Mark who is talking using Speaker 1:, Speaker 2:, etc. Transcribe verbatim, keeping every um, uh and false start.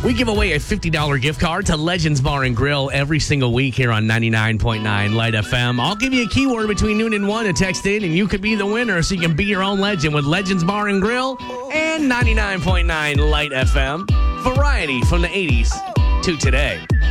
Speaker 1: We give away a fifty dollars gift card to Legends Bar and Grill every single week here on ninety-nine point nine Light F M. I'll give you a keyword between noon and one to text in, and you could be the winner so you can be your own legend with Legends Bar and Grill and ninety-nine point nine Light F M. Variety from the eighties to today.